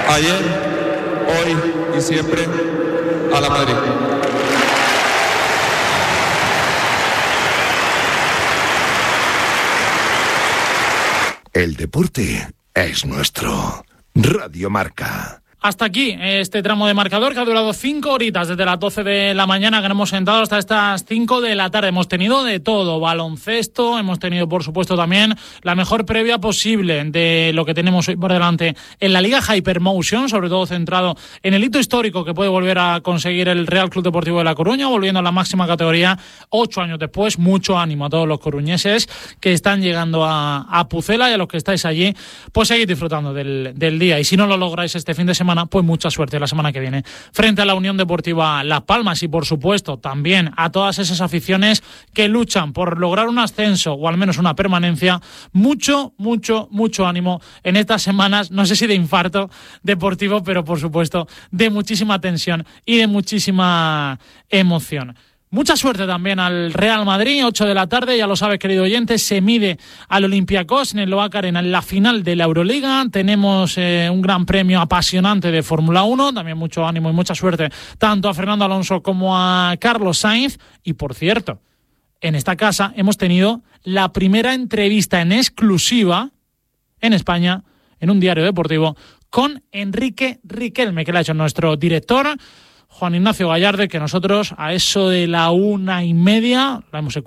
Ayer, hoy y siempre, a la Madrid. El deporte es nuestro. Radio Marca. Hasta aquí este tramo de marcador que ha durado 5 horitas desde las 12 de la mañana que nos hemos sentado hasta estas 5 de la tarde. Hemos tenido de todo, baloncesto, hemos tenido por supuesto también la mejor previa posible de lo que tenemos hoy por delante en la Liga Hypermotion, sobre todo centrado en el hito histórico que puede volver a conseguir el Real Club Deportivo de La Coruña, volviendo a la máxima categoría 8 años después. Mucho ánimo a todos los coruñeses que están llegando a Pucela, y a los que estáis allí, pues seguid disfrutando del día, y si no lo lográis este fin de semana, pues mucha suerte la semana que viene frente a la Unión Deportiva Las Palmas, y por supuesto también a todas esas aficiones que luchan por lograr un ascenso o al menos una permanencia. Mucho ánimo en estas semanas, no sé si de infarto deportivo, pero por supuesto de muchísima tensión y de muchísima emoción. Mucha suerte también al Real Madrid, 8 de la tarde, ya lo sabes, querido oyente, se mide al Olympiacos en el Loak Arena en la final de la Euroliga. Tenemos un gran premio apasionante de Fórmula 1, también mucho ánimo y mucha suerte tanto a Fernando Alonso como a Carlos Sainz. Y por cierto, en esta casa hemos tenido la primera entrevista en exclusiva en España, en un diario deportivo, con Enrique Riquelme, que le ha hecho nuestro director, Juan Ignacio Gallardo, que nosotros a eso de la 1:30 la hemos escuchado.